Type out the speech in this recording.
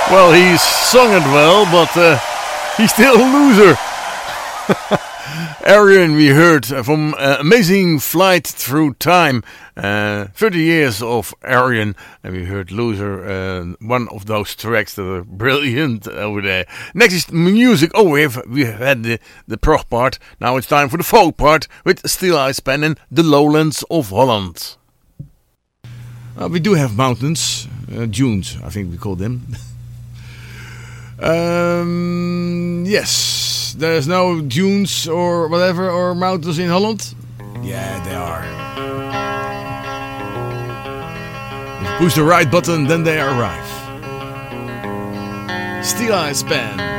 Well, he sung it well, but he's still a loser. Arian, we heard from Amazing Flight Through Time. 30 years of Arian, and we heard Loser, one of those tracks that are brilliant over there. Next is music. Oh, we had the prog part. Now it's time for the folk part with Steel Eyes Pen and the Lowlands of Holland. We do have mountains, dunes, I think we call them. Yes, there's no dunes or whatever or mountains in Holland. Yeah, they are. If you push the right button, then they arrive. Steel Eyes Band.